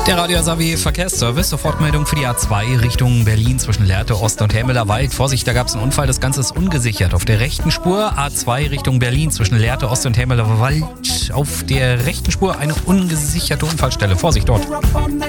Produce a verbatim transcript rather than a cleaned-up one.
Der Radio Asavi Verkehrsservice, Sofortmeldung für die A zwei Richtung Berlin zwischen Lehrte Ost und Helmeler Wald. Vorsicht, da gab es einen Unfall, das Ganze ist ungesichert. Auf der rechten Spur A zwei Richtung Berlin zwischen Lehrte Ost und Helmeler Wald. Auf der rechten Spur eine ungesicherte Unfallstelle. Vorsicht dort.